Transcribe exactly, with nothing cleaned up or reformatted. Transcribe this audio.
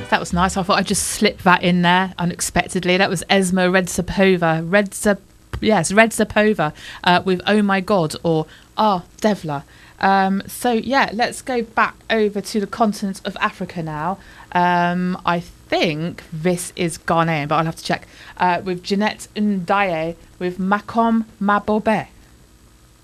That was nice. I thought I'd just slip that in there unexpectedly. That was Esma Redzapova. Redza, yes, Redzapova uh, with Oh My God or Ah Devla. Um, so, yeah, let's go back over to the continent of Africa now. Um, I think this is Ghanaian, but I'll have to check. Uh, with Jeanette Ndaye with Makom Mabobe.